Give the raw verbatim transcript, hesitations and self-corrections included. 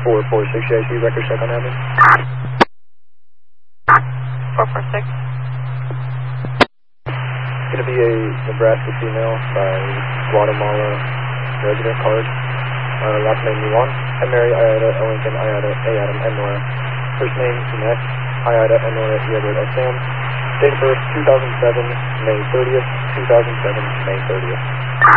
four four six, J C, record check on admin. four four six. Going to be a Nebraska female by Guatemala resident card. Uh, last name Yuan. M Mary, Iota, L Lincoln, Iota, A Adam, N Nora. First name Ines, Iota, N Nora, E Edward, S Sam. Date of birth two thousand seven, May thirtieth, two thousand seven, May thirtieth.